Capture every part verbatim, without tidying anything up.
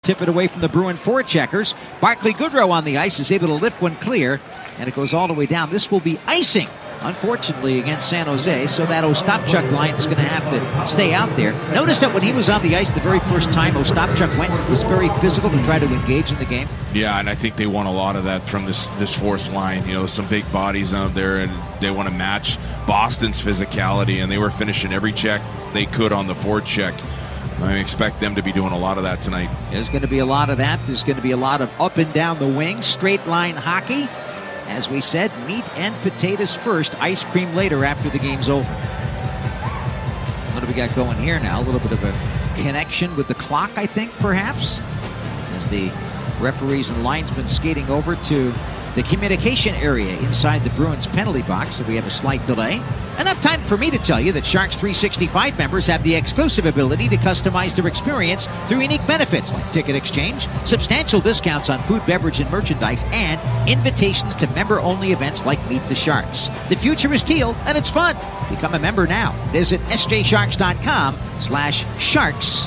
Tip it away from the Bruin forecheckers. Barclay Goodrow on the ice is able to lift one clear, and it goes all the way down. This will be icing, unfortunately, against San Jose, so that Ostapchuk line is going to have to stay out there. Notice that when he was on the ice the very first time, Ostapchuk went was very physical to try to engage in the game. Yeah, and I think they want a lot of that from this this fourth line. You know, some big bodies out there, and they want to match Boston's physicality, and they were finishing every check they could on the forecheck. I expect them to be doing a lot of that tonight. There's going to be a lot of that. There's going to be a lot of up and down the wing, straight line hockey. As we said, meat and potatoes first, ice cream later after the game's over. What do we got going here now? A little bit of a connection with the clock, I think, perhaps, as the referees and linesmen skating over to the communication area inside the Bruins penalty box, so we have a slight delay. Enough time for me to tell you that Sharks three sixty-five members have the exclusive ability to customize their experience through unique benefits like ticket exchange, substantial discounts on food, beverage, and merchandise, and invitations to member-only events like Meet the Sharks. The future is teal, and it's fun. Become a member now. Visit sjsharks.com slash sharks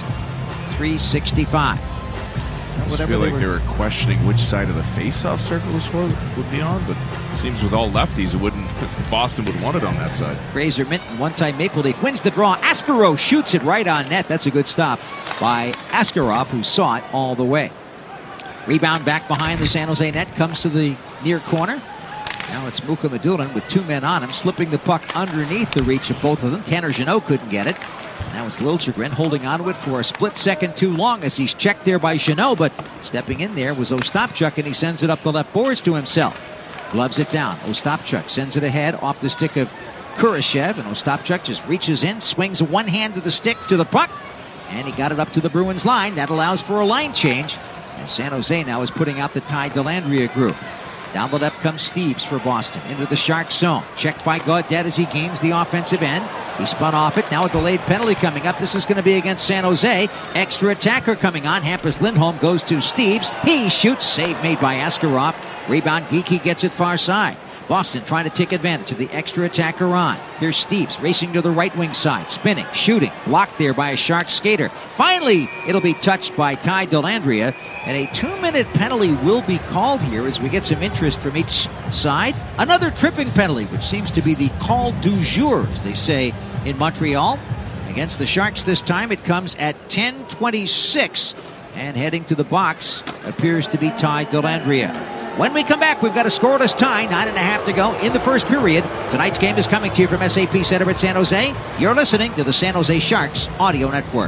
365. I just feel like they were... they were questioning which side of the face-off circle this would be on, but it seems with all lefties, it wouldn't. Boston would want it on that side. Fraser Minton, one-time Maple Leaf, wins the draw. Askarov shoots it right on net. That's a good stop by Askarov, who saw it all the way. Rebound back behind the San Jose net, comes to the near corner. Now it's Muka Madulin with two men on him, slipping the puck underneath the reach of both of them. Tanner Jeannot couldn't get it. Now it's Liljegren holding on to it for a split second too long as he's checked there by Jeannot, but stepping in there was Ostapchuk, and he sends it up the left boards to himself. Gloves it down. Ostapchuk sends it ahead off the stick of Kurashev, and Ostapchuk just reaches in, swings one hand to the stick to the puck, and he got it up to the Bruins line. That allows for a line change, and San Jose now is putting out the Ty Dellandrea group. Down the left comes Steeves for Boston. Into the Sharks zone. Checked by Gaudette as he gains the offensive end. He spun off it. Now a delayed penalty coming up. This is going to be against San Jose. Extra attacker coming on. Hampus Lindholm goes to Steeves. He shoots. Save made by Askarov. Rebound. Geekie gets it far side. Boston trying to take advantage of the extra attacker on. Here's Steeves racing to the right wing side. Spinning. Shooting. Blocked there by a Sharks skater. Finally, it'll be touched by Ty Dellandrea. And a two-minute penalty will be called here as we get some interest from each side. Another tripping penalty, which seems to be the call du jour, as they say in Montreal. Against the Sharks this time, it comes at ten twenty-six. And heading to the box appears to be Ty Dellandrea. When we come back, we've got a scoreless tie, nine and a half to go in the first period. Tonight's game is coming to you from S A P Center at San Jose. You're listening to the San Jose Sharks Audio Network.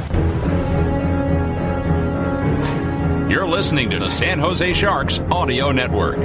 You're listening to the San Jose Sharks Audio Network.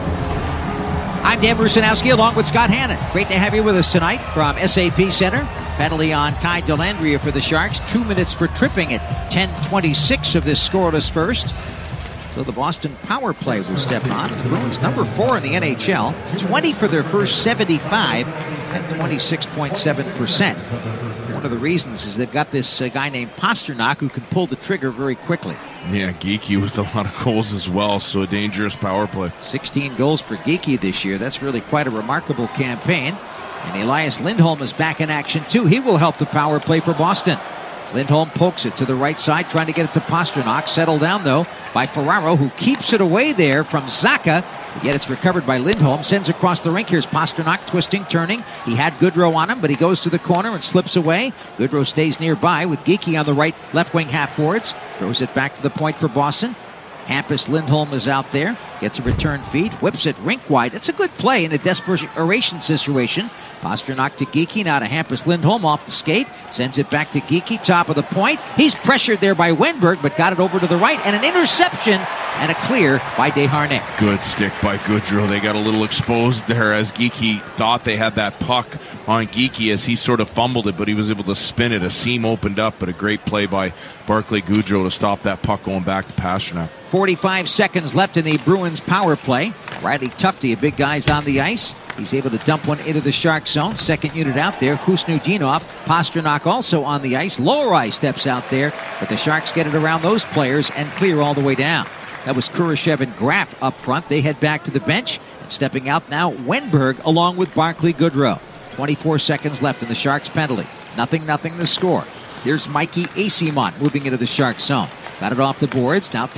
I'm Dan Brusinowski along with Scott Hannon. Great to have you with us tonight from S A P Center. Penalty on Ty Dellandrea for the Sharks. Two minutes for tripping at ten twenty-six of this scoreless first. So the Boston power play will step on. The Bruins number four in the N H L. twenty for their first seventy-five at twenty-six point seven percent. One of the reasons is they've got this uh, guy named Pasternak who can pull the trigger very quickly. Yeah, Geekie with a lot of goals as well, so a dangerous power play. sixteen goals for Geekie this year. That's really quite a remarkable campaign. And Elias Lindholm is back in action too. He will help the power play for Boston. Lindholm pokes it to the right side, trying to get it to Pasternak. Settled down, though, by Ferraro, who keeps it away there from Zacha. Yet it's recovered by Lindholm. Sends across the rink. Here's Pasternak twisting, turning. He had Goodrow on him, but he goes to the corner and slips away. Goodrow stays nearby with Geekie on the right left wing half boards. Throws it back to the point for Boston. Hampus Lindholm is out there. Gets a return feed. Whips it rink wide. It's a good play in a desperation situation. Pasternak to Geekie, now to Hampus Lindholm off the skate. Sends it back to Geekie, top of the point. He's pressured there by Wenberg, but got it over to the right. And an interception and a clear by Desharnais. Good stick by Goodrow. They got a little exposed there as Geekie thought they had that puck on Geekie as he sort of fumbled it, but he was able to spin it. A seam opened up, but a great play by Barclay Goodrow to stop that puck going back to Pasternak. forty-five seconds left in the Bruins power play. Riley Tufte, a big guy's on the ice. He's able to dump one into the Shark zone. Second unit out there. Khusnutdinov. Pasternak also on the ice. Lohrei steps out there, but the Sharks get it around those players and clear all the way down. That was Kurashev and Graf up front. They head back to the bench. And stepping out now, Wenberg along with Barclay Goodrow. twenty-four seconds left in the Sharks penalty. Nothing, nothing the score. There's Mikey Eyssimont moving into the Shark zone. Got it off the boards. Now